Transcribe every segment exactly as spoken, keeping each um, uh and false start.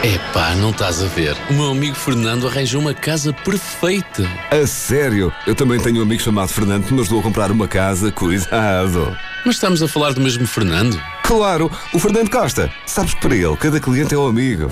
Epá, não estás a ver. O meu amigo Fernando arranjou uma casa perfeita. A sério? Eu também tenho um amigo chamado Fernando que me ajudou a comprar uma casa. Cuidado. Mas estamos a falar do mesmo Fernando? Claro, o Fernando Costa. Sabes que para ele, cada cliente é um amigo.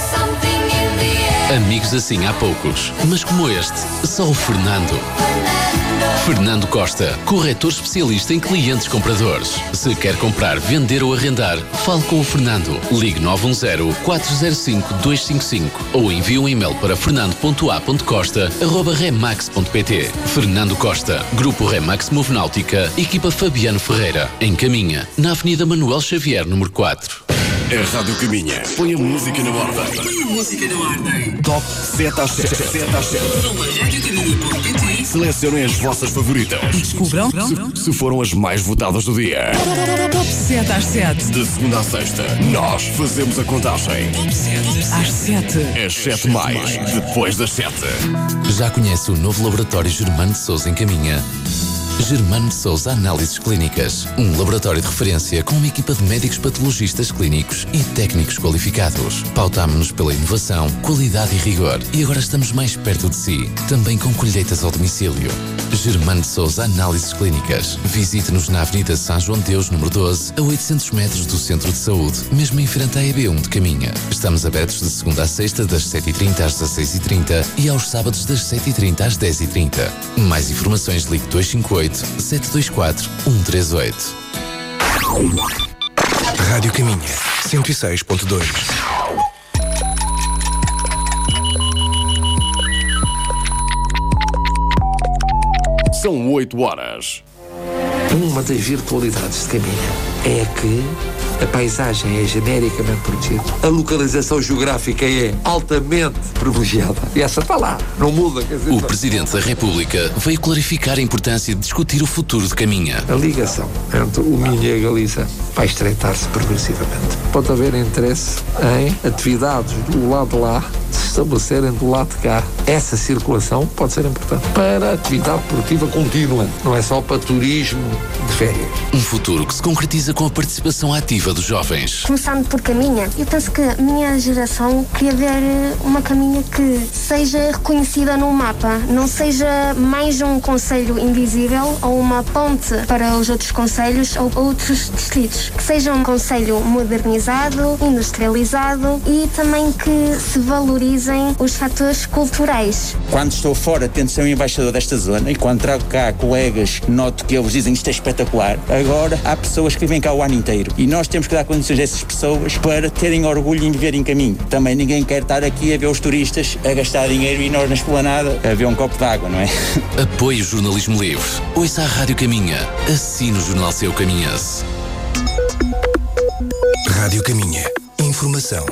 Amigos assim há poucos, mas como este, só o Fernando. Fernando Costa, corretor especialista em clientes compradores. Se quer comprar, vender ou arrendar, fale com o Fernando. Ligue nove um zero, quatro zero cinco, dois cinco cinco ou envie um e-mail para fernando ponto a ponto costa arroba remax ponto pt. Fernando Costa, Grupo Remax Movenáutica, equipa Fabiano Ferreira, em Caminha, na Avenida Manuel Xavier, número quatro. É Rádio Caminha. Põe a música na ordem. Põe a música na ordem. Top sete às sete. sete às sete. rádio caminha ponto pt. Selecionem as vossas favoritas. E descubram se, se foram as mais votadas do dia. Top sete às sete. De segunda à sexta, nós fazemos a contagem. Top sete às sete. As sete mais, depois das sete. Já conhece o novo laboratório Germano de Sousa em Caminha? Germano de Sousa Análises Clínicas, um laboratório de referência com uma equipa de médicos patologistas clínicos e técnicos qualificados. Pautámo-nos pela inovação, qualidade e rigor e agora estamos mais perto de si, também com colheitas ao domicílio. Germano de Sousa Análises Clínicas. Visite-nos na Avenida São João de Deus, número doze, a oitocentos metros do Centro de Saúde, mesmo em frente à E B um de Caminha. Estamos abertos de segunda a sexta, das sete e trinta às dezasseis e trinta e aos sábados das sete e trinta às dez e trinta. Mais informações, ligue dois cinco oito, sete dois quatro, um três oito. Rádio Caminha, cento e seis ponto dois. São oito horas. Uma das virtualidades de Caminha é que a paisagem é genericamente protegida. A localização geográfica é altamente privilegiada. E essa está lá, não muda. Quer dizer, o Presidente da República veio clarificar a importância de discutir o futuro de Caminha. a ligação entre o Minho e a Galiza vai estreitar-se progressivamente. Pode haver interesse em atividades do lado de lá se estabelecerem do lado de cá. Essa circulação pode ser importante para a atividade produtiva contínua, não é só para turismo de férias. Um futuro que se concretiza com a participação ativa dos jovens. Começando por Caminha, eu penso que a minha geração queria ver uma Caminha que seja reconhecida no mapa, não seja mais um concelho invisível ou uma ponte para os outros concelhos ou outros distritos. Que seja um concelho modernizado, industrializado e também que se valorizem os fatores culturais. Quando estou fora, tento ser um embaixador desta zona e quando trago cá colegas, noto que eles dizem isto é espetacular. Agora, há pessoas que vivem cá o ano inteiro e nós temos que dar condições a essas pessoas para terem orgulho em viver em Caminho. Também ninguém quer estar aqui a ver os turistas a gastar dinheiro e nós na esplanada a ver um copo de água, não é? Apoie o jornalismo livre. Ouça a Rádio Caminha. Assine o Jornal Seu Caminhense. Rádio Caminha. Informação.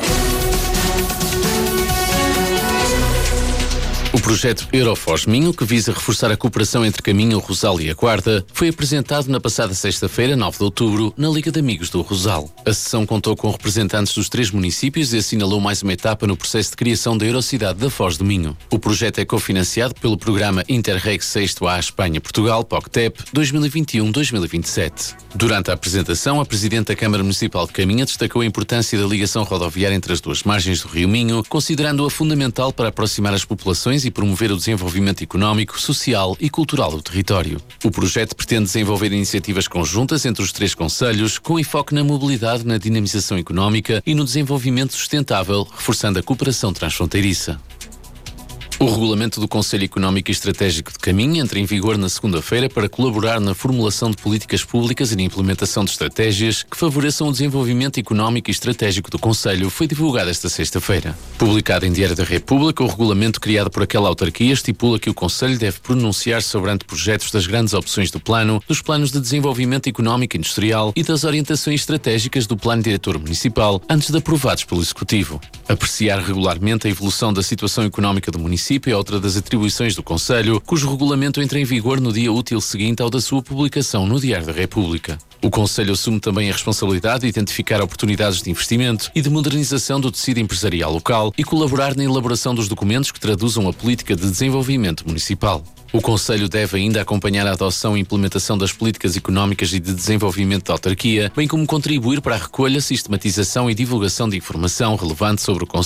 O projeto Eurofoz Minho, que visa reforçar a cooperação entre Caminha, o Rosal e a Guarda, foi apresentado na passada sexta-feira, nove de outubro, na Liga de Amigos do Rosal. A sessão contou com representantes dos três municípios e assinalou mais uma etapa no processo de criação da Eurocidade da Foz do Minho. O projeto é cofinanciado pelo programa Interreg Sexto A Espanha-Portugal, P O C T E P, dois mil e vinte e um a dois mil e vinte e sete. Durante a apresentação, a Presidente da Câmara Municipal de Caminha destacou a importância da ligação rodoviária entre as duas margens do Rio Minho, considerando-a fundamental para aproximar as populações e promover o desenvolvimento económico, social e cultural do território. O projeto pretende desenvolver iniciativas conjuntas entre os três concelhos, com enfoque na mobilidade, na dinamização económica e no desenvolvimento sustentável, reforçando a cooperação transfronteiriça. O regulamento do Conselho Económico e Estratégico de Caminha entra em vigor na segunda-feira para colaborar na formulação de políticas públicas e na implementação de estratégias que favoreçam o desenvolvimento económico e estratégico do Conselho. Foi divulgado esta sexta-feira. Publicado em Diário da República, o regulamento criado por aquela autarquia estipula que o Conselho deve pronunciar-se sobre anteprojetos das grandes opções do plano, dos planos de desenvolvimento económico e industrial e das orientações estratégicas do Plano Diretor Municipal, antes de aprovados pelo Executivo. Apreciar regularmente a evolução da situação económica do município é outra das atribuições do Conselho, cujo regulamento entra em vigor no dia útil seguinte ao da sua publicação no Diário da República. O Conselho assume também a responsabilidade de identificar oportunidades de investimento e de modernização do tecido empresarial local e colaborar na elaboração dos documentos que traduzam a política de desenvolvimento municipal. O Conselho deve ainda acompanhar a adoção e implementação das políticas económicas e de desenvolvimento da autarquia, bem como contribuir para a recolha, sistematização e divulgação de informação relevante sobre o Conselho